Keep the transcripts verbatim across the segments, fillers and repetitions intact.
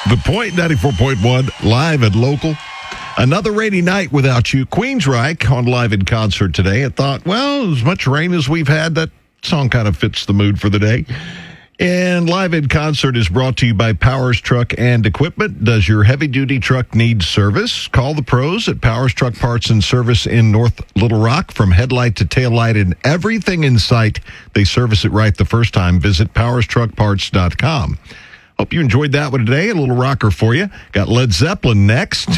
The Point ninety-four point one, live and local. Another rainy night without you. Queensryche on live in concert today. I thought, well, as much rain as we've had, that song kind of fits the mood for the day. And live in concert is brought to you by Powers Truck and Equipment. Does your heavy-duty truck need service? Call the pros at Powers Truck Parts and Service in North Little Rock. From headlight to taillight and everything in sight, they service it right the first time. Visit powers truck parts dot com. Hope you enjoyed that one today. A little rocker for you. Got Led Zeppelin next.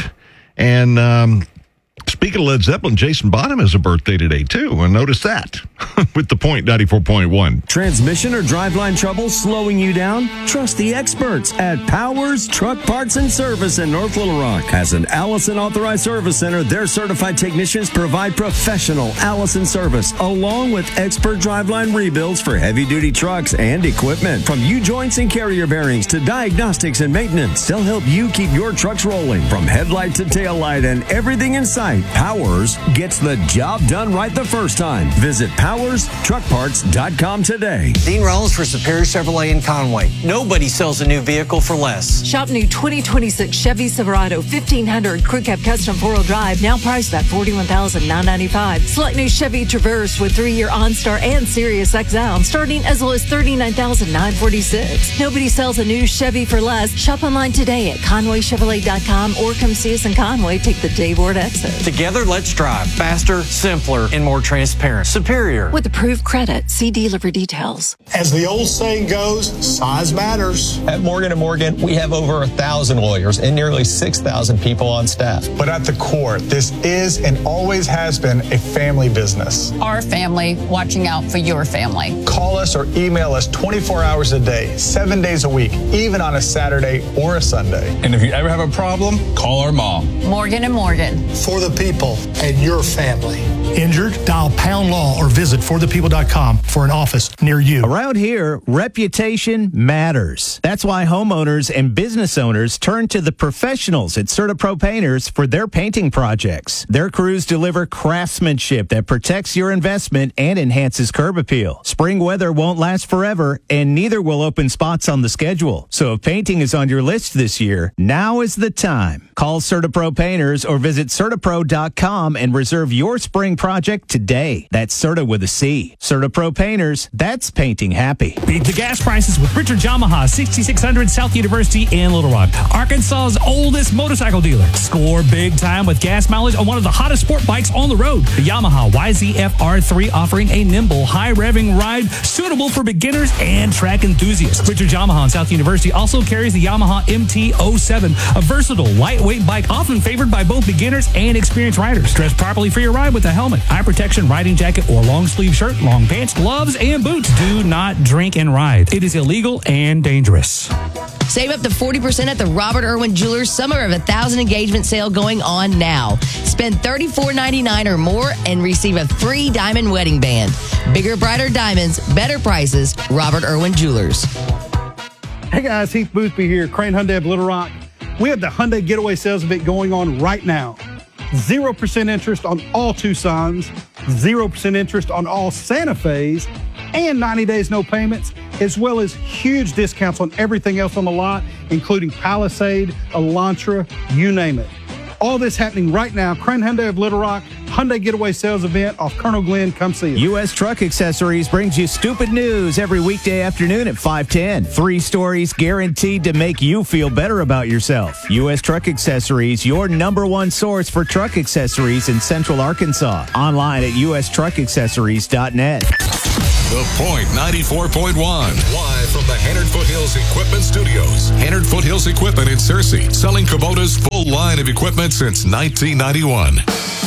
And um, speaking of Led Zeppelin, Jason Bonham has a birthday today, too. And notice that with the Point ninety-four point one. Transmission or driveline trouble slowing you down? Trust the experts at Powers Truck Parts and Service in North Little Rock. As an Allison Authorized Service Center, their certified technicians provide professional Allison service, along with expert driveline rebuilds for heavy-duty trucks and equipment. From U-joints and carrier bearings to diagnostics and maintenance, they'll help you keep your trucks rolling. From headlight to tail light and everything in sight, Powers gets the job done right the first time. Visit powers truck parts dot com today. Dean Rollins for Superior Chevrolet in Conway. Nobody sells a new vehicle for less. Shop new twenty twenty-six Chevy Silverado fifteen hundred Crew Cab Custom four-wheel drive, now priced at forty-one thousand nine hundred ninety-five dollars. Select new Chevy Traverse with three-year OnStar and Sirius X M, starting as low as thirty-nine thousand nine hundred forty-six dollars. Nobody sells a new Chevy for less. Shop online today at conway chevrolet dot com or come see us in Conway. Take the Dave Ward exit. Together, let's drive faster, simpler, and more transparent. Superior. With approved credit, see dealer for details. As the old saying goes, size matters. At Morgan and Morgan, we have over a thousand lawyers and nearly six thousand people on staff. But at the core, this is and always has been a family business. Our family watching out for your family. Call us or email us twenty-four hours a day, seven days a week, even on a Saturday or a Sunday. And if you ever have a problem, call our mom. Morgan and Morgan. For the people and your family. Injured? Dial Pound Law or visit for the people dot com for an office near you. Around here, reputation matters. That's why homeowners and business owners turn to the professionals at CertaPro Painters for their painting projects. Their crews deliver craftsmanship that protects your investment and enhances curb appeal. Spring weather won't last forever, and neither will open spots on the schedule. So if painting is on your list this year, now is the time. Call CertaPro Painters or visit certapro dot com and reserve your spring project today. That's Certa with a C. CertaPro Painters, that's painting happy. Beat the gas prices with Richard Yamaha, sixty-six hundred South University in Little Rock, Arkansas's oldest motorcycle dealer. Score big time with gas mileage on one of the hottest sport bikes on the road. The Yamaha Y Z F R three, offering a nimble, high-revving ride suitable for beginners and track enthusiasts. Richard Yamaha in South University also carries the Yamaha M T oh seven, a versatile, lightweight bike often favored by both beginners and experienced riders. Dress properly for your ride with a helmet, eye protection, riding jacket, or long sleeve shirt, long pants, gloves, and boots. Do not drink and ride. It is illegal and dangerous. Save up to forty percent at the Robert Irwin Jewelers Summer of a Thousand Engagement Sale going on now. Spend thirty-four ninety-nine or more and receive a free diamond wedding band. Bigger, brighter diamonds, better prices. Robert Irwin Jewelers. Hey guys, Heath Boothby here, Crane Hyundai of Little Rock. We have the Hyundai Getaway Sales Event going on right now. zero percent interest on all Tucsons, zero percent interest on all Santa Fe's, and ninety days no payments, as well as huge discounts on everything else on the lot, including Palisade, Elantra, you name it. All this happening right now. Crane Hyundai of Little Rock, Hyundai Getaway Sales Event off Colonel Glenn. Come see us. U S Truck Accessories brings you stupid news every weekday afternoon at five ten. Three stories guaranteed to make you feel better about yourself. U S Truck Accessories, your number one source for truck accessories in Central Arkansas. Online at u s truck accessories dot net. The Point ninety-four point one. Live from the Hannard Foothills Equipment Studios. Hannard Foothills Equipment in Searcy, selling Kubota's full line of equipment since nineteen ninety-one.